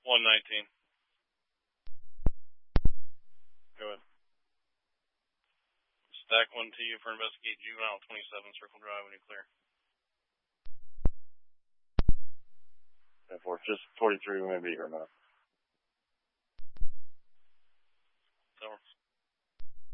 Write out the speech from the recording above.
119. Go ahead. Stack 1 to you for investigate juvenile 27 Circle Drive when you clear. 10-4, just 43, we may be here now.